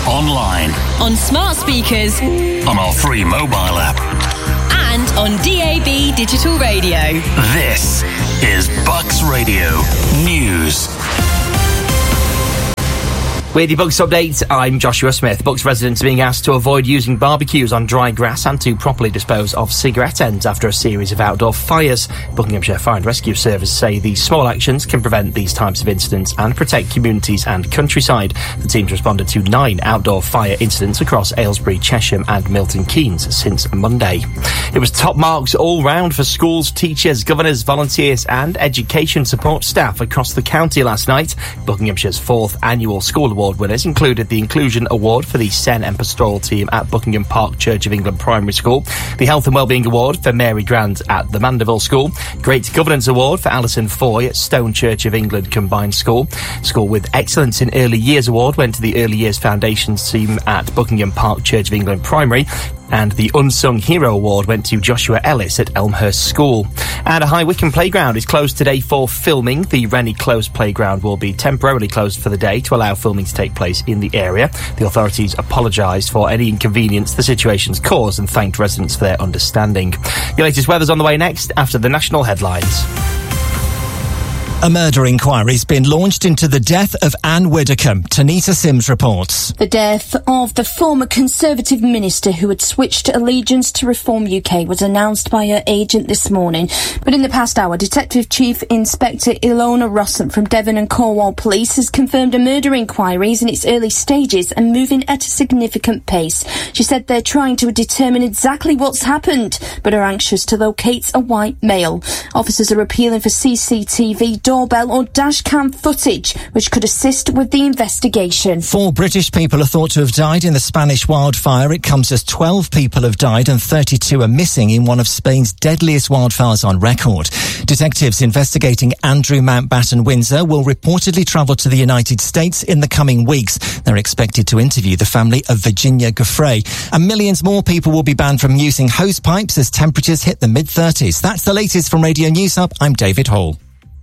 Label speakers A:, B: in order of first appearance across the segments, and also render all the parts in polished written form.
A: online,
B: on smart speakers,
A: on our free mobile app,
B: and on DAB digital radio.
A: This is Bucks Radio News.
C: With your Bucks update, I'm Joshua Smith. Bucks residents are being asked to avoid using barbecues on dry grass and to properly dispose of cigarette ends after a series of outdoor fires. Buckinghamshire Fire and Rescue Service say these small actions can prevent these types of incidents and protect communities and countryside. The team's responded to 9 outdoor fire incidents across Aylesbury, Chesham and Milton Keynes since Monday. It was top marks all round for schools, teachers, governors, volunteers and education support staff across the county last night. Buckinghamshire's 4th annual school award winners included the Inclusion Award for the Sen and Pastoral team at Buckingham Park Church of England Primary School, the Health and Wellbeing Award for Mary Grant at the Mandeville School, Great Governance Award for Alison Foy at Stone Church of England Combined School. School with Excellence in Early Years Award went to the Early Years Foundations team at Buckingham Park Church of England Primary, and the Unsung Hero Award went to Joshua Ellis at Elmhurst School. And a High Wycombe playground is closed today for filming. The Rennie Close playground will be temporarily closed for the day to allow filming to take place in the area. The authorities apologised for any inconvenience the situation's caused and thanked residents for their understanding. Your latest weather's on the way next after the national headlines.
D: A murder inquiry's been launched into the death of Anne Widdecombe. Tanita Sims reports.
E: The death of the former Conservative minister who had switched allegiance to Reform UK was announced by her agent this morning. But in the past hour, Detective Chief Inspector Ilona Rossant from Devon and Cornwall Police has confirmed a murder inquiry is in its early stages and moving at a significant pace. She said they're trying to determine exactly what's happened, but are anxious to locate a white male. Officers are appealing for CCTV doorbell or dashcam footage, which could assist with the investigation.
D: 4 British people are thought to have died in the Spanish wildfire. It comes as 12 people have died and 32 are missing in one of Spain's deadliest wildfires on record. Detectives investigating Andrew Mountbatten Windsor will reportedly travel to the United States in the coming weeks. They're expected to interview the family of Virginia Giuffre. And millions more people will be banned from using hose pipes as temperatures hit the mid-30s. That's the latest from Radio News Hub. I'm David Hall.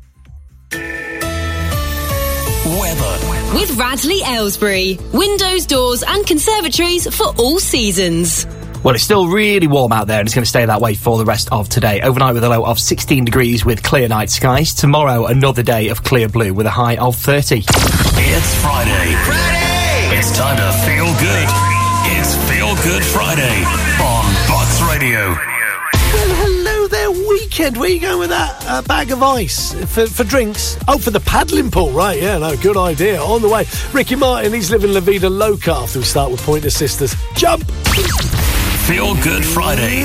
A: Weather.
B: With Radley Aylesbury. Windows, doors and conservatories for all seasons.
C: Well, it's still really warm out there and it's going to stay that way for the rest of today. Overnight with a low of 16 degrees with clear night skies. Tomorrow, another day of clear blue with a high of 30.
A: It's Friday. It's time to feel good. It's Feel Good Friday on Bucks Radio.
F: Well, hello there, weekend. Where are you going with that bag of ice for drinks? Oh, for the paddling pool, right? Yeah, no, good idea. On the way, Ricky Martin, he's living La Vida Loca. After we start with Pointer Sisters. Jump!
A: Feel Good Friday